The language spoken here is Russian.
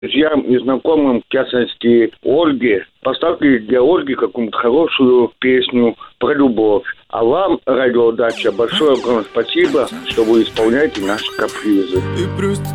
друзьям и знакомым, в частности, Ольге. Поставьте для Ольги какую-нибудь хорошую песню про любовь. А вам, радиоудача, большое огромное спасибо, что вы исполняете наши капризы.